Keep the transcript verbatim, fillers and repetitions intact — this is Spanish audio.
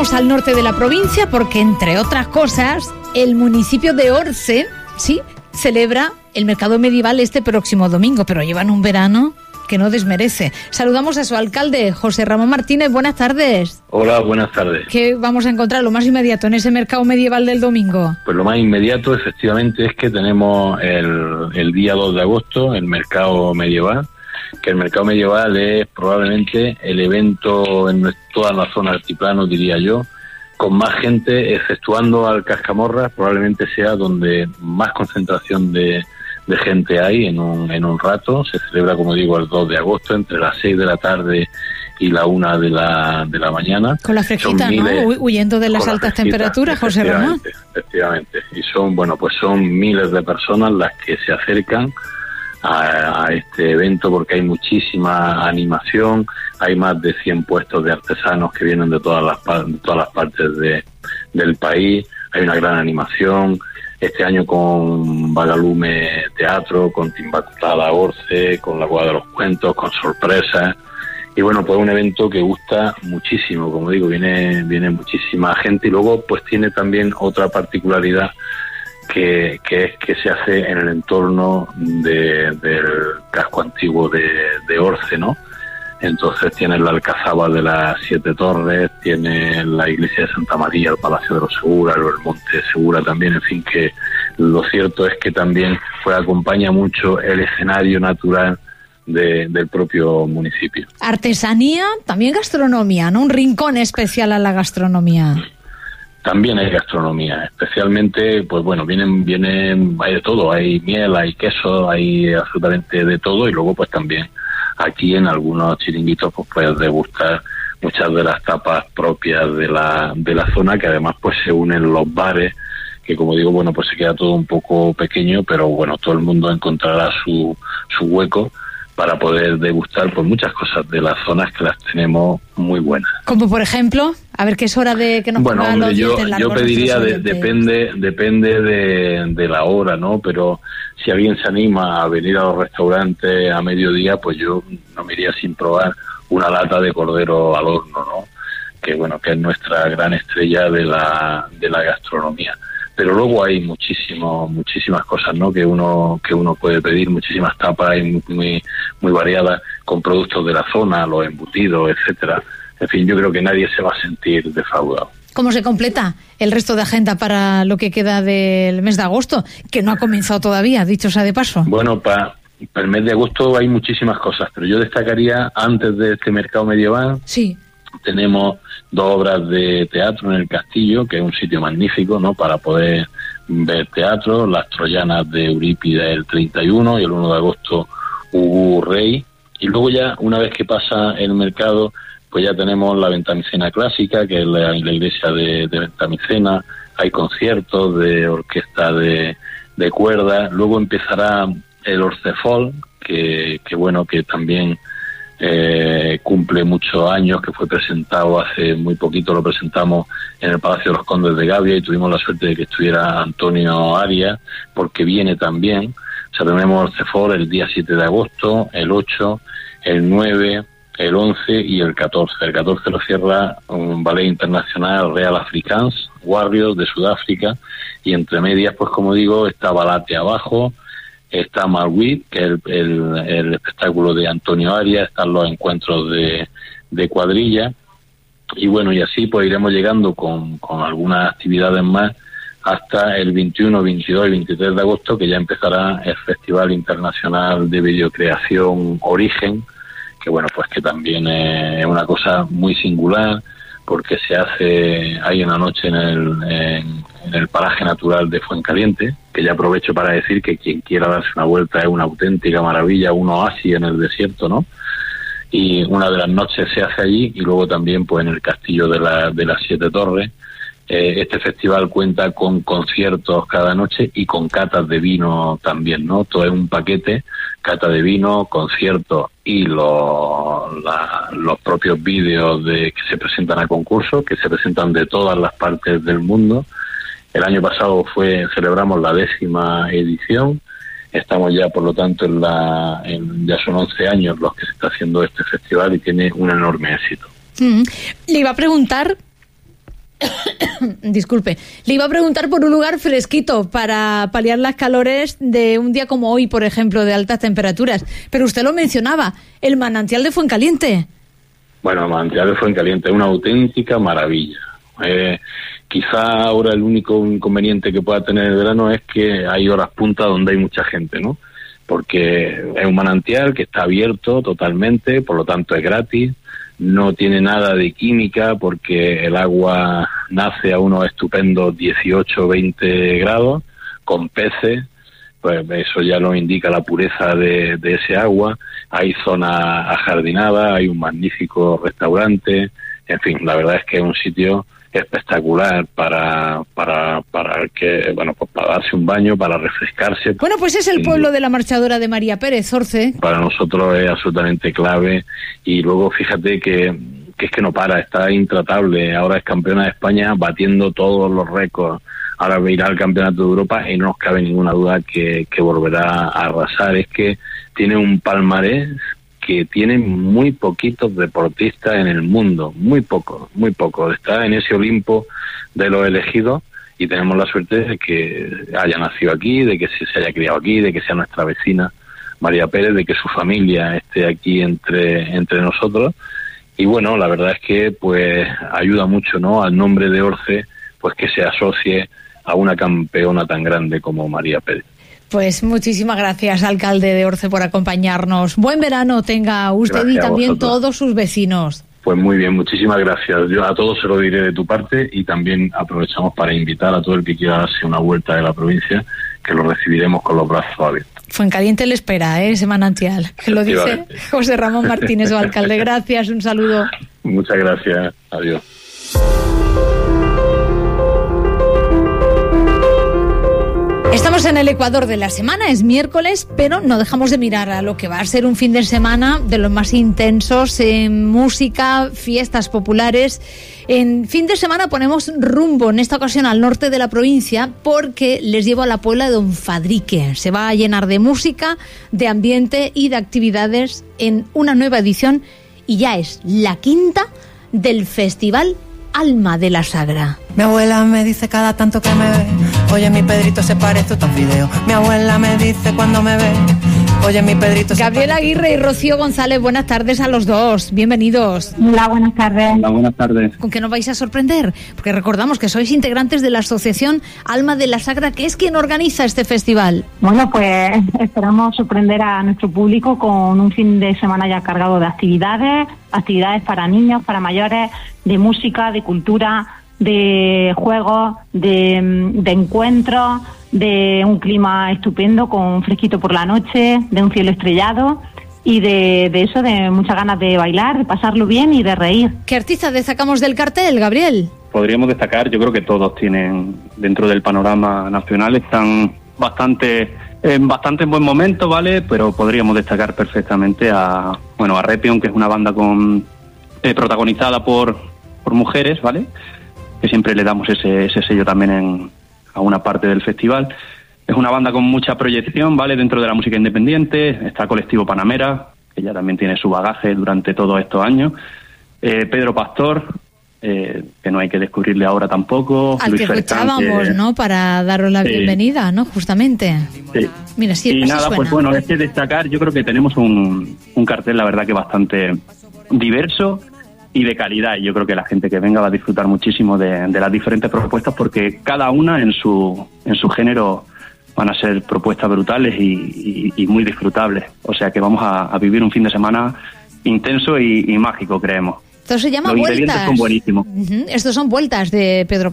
vamos al norte de la provincia porque, entre otras cosas, el municipio de Orce, sí, celebra el mercado medieval este próximo domingo, pero llevan un verano que no desmerece. Saludamos a su alcalde, José Ramón Martínez. Buenas tardes. Hola, buenas tardes. ¿Qué vamos a encontrar lo más inmediato en ese mercado medieval del domingo? Pues lo más inmediato, efectivamente, es que tenemos el, el día dos de agosto, el mercado medieval, que el mercado medieval es probablemente el evento en toda la zona altiplano, diría yo, con más gente, exceptuando al Cascamorras, probablemente sea donde más concentración de, de gente hay en un, en un rato. Se celebra, como digo, el dos de agosto, entre las seis de la tarde y la una de la, de la mañana. Con la fresquita, miles, ¿no? Huyendo de las altas fresquita, temperaturas, José Ramón. Efectivamente. Y son, bueno, pues son miles de personas las que se acercan A, a este evento porque hay muchísima animación, hay más de cien puestos de artesanos que vienen de todas las, de todas las partes de, del país, hay una gran animación, este año con Vagalume Teatro, con Timbaculada Orce, con La Cueva de los Cuentos, con sorpresas, y bueno, pues un evento que gusta muchísimo, como digo, viene, viene muchísima gente, y luego pues tiene también otra particularidad, Que, que es que se hace en el entorno de, del casco antiguo de, de Orce, ¿no? Entonces tienes la Alcazaba de las Siete Torres, tienes la iglesia de Santa María, el Palacio de los Segura, el Monte Segura también, en fin, que lo cierto es que también pues acompaña mucho el escenario natural de, del propio municipio. Artesanía, también gastronomía, ¿no? Un rincón especial a la gastronomía. También hay gastronomía, especialmente, pues bueno, vienen, vienen, hay de todo, hay miel, hay queso, hay absolutamente de todo, y luego pues también aquí en algunos chiringuitos pues puedes degustar muchas de las tapas propias de la, de la zona, que además pues se unen los bares, que como digo, bueno, pues se queda todo un poco pequeño, pero bueno, todo el mundo encontrará su, su hueco para poder degustar pues muchas cosas de las zonas que las tenemos muy buenas. Como por ejemplo, a ver, que es hora de que nos bueno, pongan hombre, los yo, dientes largos. yo pediría, de, depende depende de, de la hora, ¿no? Pero si alguien se anima a venir a los restaurantes a mediodía, pues yo no me iría sin probar una lata de cordero al horno, ¿no? Que bueno, que es nuestra gran estrella de la, de la gastronomía. Pero luego hay muchísimo, muchísimas cosas, ¿no? Que uno que uno puede pedir, muchísimas tapas muy, muy muy variadas con productos de la zona, los embutidos, etcétera. En fin, yo creo que nadie se va a sentir defraudado. ¿Cómo se completa el resto de agenda para lo que queda del mes de agosto, que no ha comenzado todavía, dicho sea de paso? Bueno, para pa el mes de agosto hay muchísimas cosas, pero yo destacaría, antes de este mercado medieval, sí, tenemos dos obras de teatro en el Castillo, que es un sitio magnífico, ¿no?, para poder ver teatro. Las Troyanas de Eurípides el treinta y uno, y el uno de agosto Hugo Rey. Y luego ya, una vez que pasa el mercado, pues ya tenemos la Ventamicena clásica, que es la, la iglesia de, de Ventamicena. Hay conciertos de orquesta de, de cuerda. Luego empezará el Orcefol, que, que bueno, que también Eh, cumple muchos años, que fue presentado hace muy poquito, lo presentamos en el Palacio de los Condes de Gavia y tuvimos la suerte de que estuviera Antonio Arias, porque viene también. O sea, tenemos Orcefort el día siete de agosto, el ocho, el nueve, el once y el catorce. El catorce lo cierra un ballet internacional, Real Afrikaans Warriors de Sudáfrica, y entre medias, pues como digo, está Balate abajo, está Marwit, que es el, el, el espectáculo de Antonio Arias, están los encuentros de, de cuadrilla, y bueno, y así pues iremos llegando con, con algunas actividades más hasta el veintiuno, veintidós y veintitrés de agosto, que ya empezará el Festival Internacional de Videocreación Origen, que bueno, pues que también es una cosa muy singular, porque se hace ahí una noche en el, en, en el paraje natural de Fuencaliente, que ya aprovecho para decir que quien quiera darse una vuelta es una auténtica maravilla, un oasis en el desierto, ¿no? Y una de las noches se hace allí, y luego también pues en el Castillo de, la, de las Siete Torres. Eh, este festival cuenta con conciertos cada noche y con catas de vino también, ¿no? Todo es un paquete, cata de vino, conciertos y los, la, los propios vídeos de que se presentan a concurso, que se presentan de todas las partes del mundo. El año pasado fue celebramos la décima edición. Estamos ya, por lo tanto, en la en, ya son once años los que se está haciendo este festival y tiene un enorme éxito. Mm. Le iba a preguntar Disculpe, le iba a preguntar por un lugar fresquito para paliar las calores de un día como hoy, por ejemplo, de altas temperaturas. Pero usted lo mencionaba, el manantial de Fuencaliente. Bueno, el manantial de Fuencaliente es una auténtica maravilla. Eh, quizá ahora el único inconveniente que pueda tener el verano es que hay horas punta donde hay mucha gente, ¿no? Porque es un manantial que está abierto totalmente, por lo tanto es gratis, no tiene nada de química porque el agua nace a unos estupendos dieciocho veinte grados, con peces, pues eso ya nos indica la pureza de, de ese agua. Hay zona ajardinada, hay un magnífico restaurante, en fin, la verdad es que es un sitio espectacular para para para que bueno pues para darse un baño, para refrescarse. Bueno, pues es el pueblo de la marchadora de María Pérez, Orce. Para nosotros es absolutamente clave, y luego fíjate que, que es que no para, está intratable. Ahora es campeona de España batiendo todos los récords. Ahora irá al campeonato de Europa y no nos cabe ninguna duda que, que volverá a arrasar. Es que tiene un palmarés que tienen muy poquitos deportistas en el mundo, muy pocos, muy pocos. Está en ese Olimpo de los elegidos y tenemos la suerte de que haya nacido aquí, de que se haya criado aquí, de que sea nuestra vecina María Pérez, de que su familia esté aquí entre entre nosotros. Y bueno, la verdad es que pues ayuda mucho, ¿no?, al nombre de Orce, pues que se asocie a una campeona tan grande como María Pérez. Pues muchísimas gracias, alcalde de Orce, por acompañarnos. Buen verano tenga usted gracias y también todos sus vecinos. Pues muy bien, muchísimas gracias. Yo a todos se lo diré de tu parte, y también aprovechamos para invitar a todo el que quiera darse una vuelta de la provincia, que lo recibiremos con los brazos abiertos. Fuencaliente le espera, ¿eh? Ese manantial, que lo dice José Ramón Martínez, su alcalde. Gracias, un saludo. Muchas gracias, adiós. Estamos en el Ecuador de la semana, es miércoles, pero no dejamos de mirar a lo que va a ser un fin de semana de los más intensos en música, fiestas populares. En fin de semana ponemos rumbo, en esta ocasión al norte de la provincia, porque les llevo a la Puebla de Don Fadrique. Se va a llenar de música, de ambiente y de actividades en una nueva edición, y ya es la quinta del Festival Alma de la Sagra. Mi abuela me dice cada tanto que me ve, oye, mi Pedrito se parece a un fideo. Mi abuela me dice cuando me ve, oye, mi Pedrito se Gabriel Aguirre y Rocío González, buenas tardes a los dos, bienvenidos. Hola, buenas tardes. Hola, buenas tardes. ¿Con qué nos vais a sorprender? Porque recordamos que sois integrantes de la asociación Alma de la Sagra, que es quien organiza este festival. Bueno, pues esperamos sorprender a nuestro público con un fin de semana ya cargado de actividades, actividades para niños, para mayores, de música, de cultura, de juegos, de, de encuentros, de un clima estupendo con un fresquito por la noche, de un cielo estrellado y de, de eso, de muchas ganas de bailar, de pasarlo bien y de reír. ¿Qué artistas destacamos del cartel, Gabriel? Podríamos destacar, yo creo que todos tienen dentro del panorama nacional, están bastante en bastante buen momento, ¿vale? Pero podríamos destacar perfectamente a, bueno, a Repion, que es una banda con eh, protagonizada por, por mujeres, ¿vale? Que siempre le damos ese, ese sello también en, a una parte del festival. Es una banda con mucha proyección, ¿vale?, dentro de la música independiente. Está Colectivo Panamera, que ya también tiene su bagaje durante todos estos años. Eh, Pedro Pastor, eh, que no hay que descubrirle ahora tampoco. Al Luis que escuchábamos, Fercán, ¿no?, para daros la sí. bienvenida, ¿no?, justamente. Sí. Mira, sí, y nada, suena. Pues bueno, es que destacar, yo creo que tenemos un, un cartel, la verdad, que bastante diverso y de calidad, y yo creo que la gente que venga va a disfrutar muchísimo de, de las diferentes propuestas, porque cada una en su en su género van a ser propuestas brutales y, y, y muy disfrutables, o sea que vamos a, a vivir un fin de semana intenso y, y mágico, creemos. Esto se llama Los vueltas. ingredientes son buenísimos. Uh-huh. Estos son vueltas de Pedro